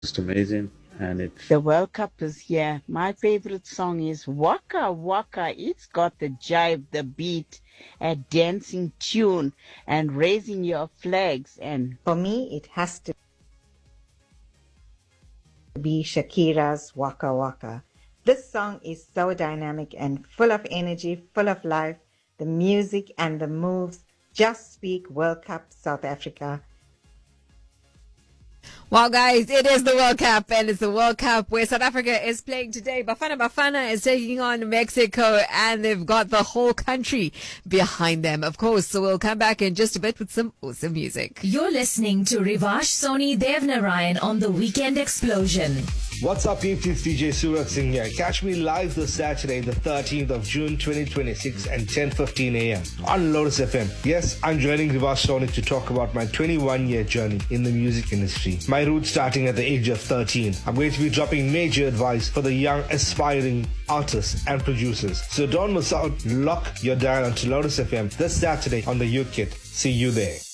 just amazing. And it's The World Cup is here. My favorite song is Waka Waka. It's got the jive, the beat, a dancing tune, and raising your flags. And For me, it has to be Shakira's Waka Waka. This song is so dynamic and full of energy, full of life. The music and the moves just speak World Cup South Africa. Wow, guys, it is the World Cup, and it's the World Cup where South Africa is playing today. Bafana Bafana is taking on Mexico, and they've got the whole country behind them, of course. So we'll come back in just a bit with some awesome music. You're listening to Rivash Soni Devnarayan on the Weekend Explosion. What's up, peeps? It's DJ Surat Singh here. Catch me live this Saturday, the 13th of June 2026 at 10:15 a.m. on Lotus FM. Yes, I'm joining Rivash Soni to talk about my 21-year journey in the music industry. My roots starting at the age of 13. I'm going to be dropping major advice for the young, aspiring artists and producers. So don't miss out. Lock your dial onto Lotus FM this Saturday on the UKIT. See you there.